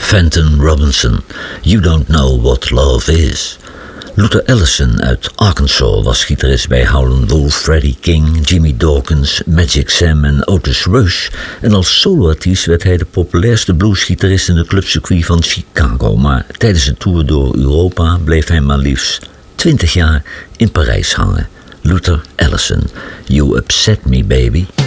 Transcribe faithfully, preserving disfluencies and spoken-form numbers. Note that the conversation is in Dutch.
Fenton Robinson, You Don't Know What Love Is. Luther Allison uit Arkansas was gitarist bij Howlin' Wolf, Freddie King, Jimmy Dawkins, Magic Sam en Otis Rush. En als soloartiest werd hij de populairste bluesgitarist in de clubcircuit van Chicago. Maar tijdens een tour door Europa bleef hij maar liefst twintig jaar in Parijs hangen. Luther Allison, You Upset Me Baby.